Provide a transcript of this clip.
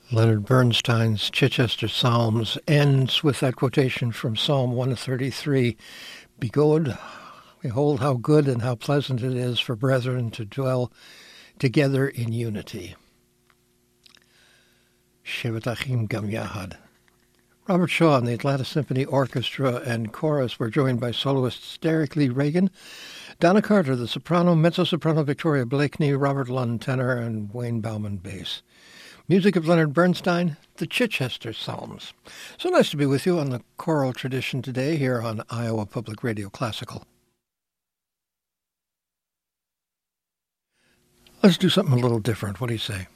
Leonard Bernstein's Chichester Psalms ends with that quotation from Psalm 133, Behold how good and how pleasant it is for brethren to dwell together in unity. Shevet Achim Gam Yahad. Robert Shaw and the Atlanta Symphony Orchestra and Chorus were joined by soloists Derek Lee Reagan, Donna Carter, the soprano, mezzo-soprano Victoria Blakeney, Robert Lund, tenor, and Wayne Bauman, bass. Music of Leonard Bernstein, the Chichester Psalms. So nice to be with you on the choral tradition today here on Iowa Public Radio Classical. Let's do something a little different. What do you say?